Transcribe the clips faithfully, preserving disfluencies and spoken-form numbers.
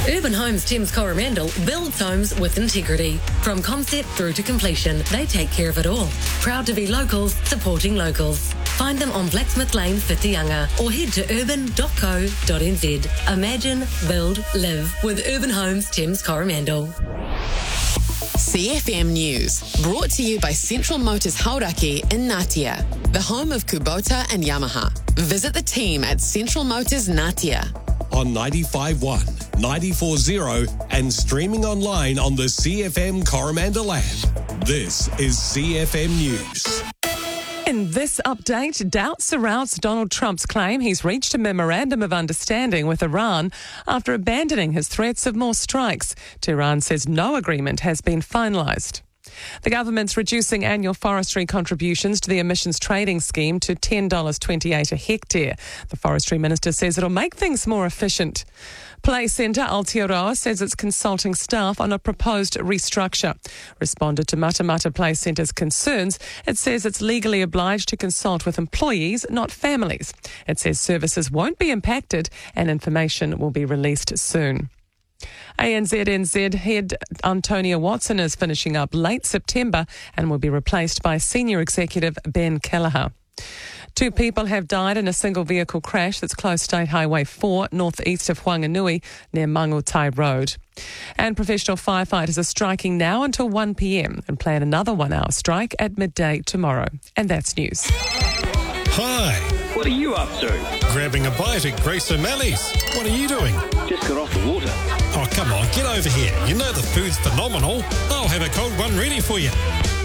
Urban Homes Thames Coromandel builds homes with integrity. From concept through to completion, they take care of it all. Proud to be locals, supporting locals. Find them on Blacksmith Lane, Whitianga, or head to urban dot co dot n z. Imagine, build, live with Urban Homes Thames Coromandel. C F M News, brought to you by Central Motors Hauraki in Ngatea, the home of Kubota and Yamaha. Visit the team at Central Motors Ngatea. On ninety-five point one, ninety-four point zero and streaming online on the C F M Coromandel app. This is C F M News. In this update, doubt surrounds Donald Trump's claim he's reached a memorandum of understanding with Iran after abandoning his threats of more strikes. Tehran says no agreement has been finalised. The government's reducing annual forestry contributions to the emissions trading scheme to ten dollars twenty-eight a hectare. The forestry minister says it'll make things more efficient. Play Centre Aotearoa says it's consulting staff on a proposed restructure. Responded to Matamata Play Centre's concerns, it says it's legally obliged to consult with employees, not families. It says services won't be impacted and information will be released soon. A N Z N Z head Antonia Watson is finishing up late September and will be replaced by senior executive Ben Kelleher. Two people have died in a single vehicle crash that's close State Highway four, northeast of Whanganui, near Mangutai Road. And professional firefighters are striking now until one p m and plan another one-hour strike at midday tomorrow. And that's news. Hi. What are you up to? Grabbing a bite at Grace O'Malley's. What are you doing? Just got off the water. Oh, come on, get over here. You know the food's phenomenal. I'll have a cold one ready for you.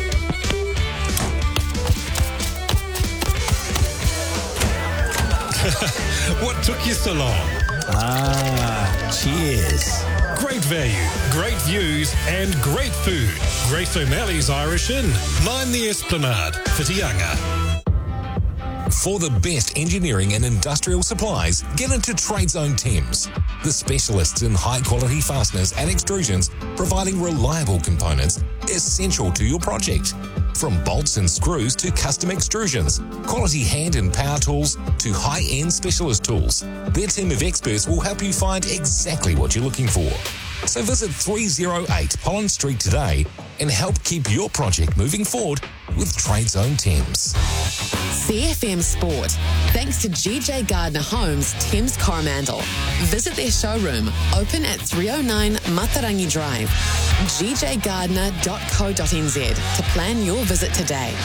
What took you so long? Ah, cheers. Great value, great views and great food. Grace O'Malley's Irish Inn, nine the Esplanade, Whitianga. For the best engineering and industrial supplies, get into Trade Zone Thames, the specialists in high-quality fasteners and extrusions, providing reliable components essential to your project. From bolts and screws to custom extrusions, quality hand and power tools to high-end specialist tools, their team of experts will help you find exactly what you're looking for. So visit three oh eight Pollen Street today and help keep your project moving forward with Trade Zone Thames. C F M Sport, thanks to G J Gardner Homes Thames Coromandel. Visit their showroom, open at three oh nine Matarangi Drive, g j gardner dot co dot n z to plan your visit today.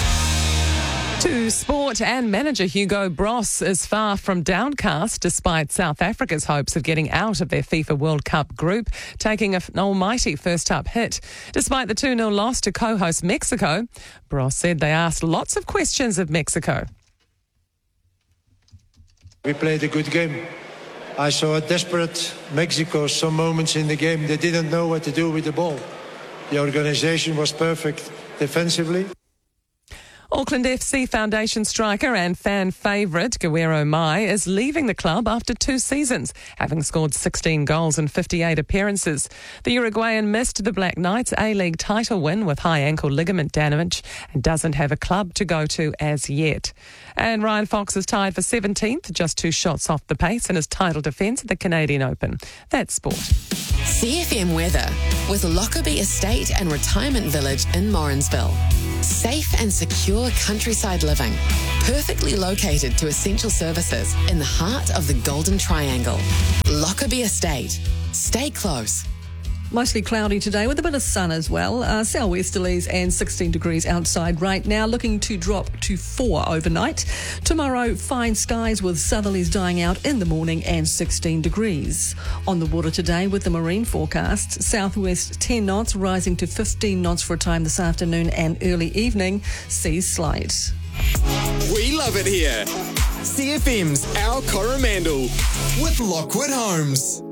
To sport, and manager Hugo Bross is far from downcast despite South Africa's hopes of getting out of their FIFA World Cup group, taking an almighty first-up hit. Despite the two nil loss to co-host Mexico, Bross said they asked lots of questions of Mexico. We played a good game. I saw a desperate Mexico some moments in the game. They didn't know what to do with the ball. The organisation was perfect defensively. Auckland F C Foundation striker and fan favourite Gawero Mai is leaving the club after two seasons, having scored sixteen goals in fifty-eight appearances. The Uruguayan missed the Black Knights' A-League title win with high ankle ligament damage and doesn't have a club to go to as yet. And Ryan Fox is tied for seventeenth, just two shots off the pace in his title defence at the Canadian Open. That's sport. C F M weather with Lockerbie Estate and Retirement Village in Morrinsville. Safe and secure countryside living, perfectly located to essential services in the heart of the Golden Triangle. Lockerbie Estate. Stay close. Mostly cloudy today with a bit of sun as well. Uh, southwesterlies and sixteen degrees outside right now, looking to drop to four overnight. Tomorrow, fine skies with southerlies dying out in the morning and sixteen degrees. On the water today with the marine forecast, southwest ten knots rising to fifteen knots for a time this afternoon and early evening. Seas slight. We love it here. C F M's Our Coromandel with Lockwood Homes.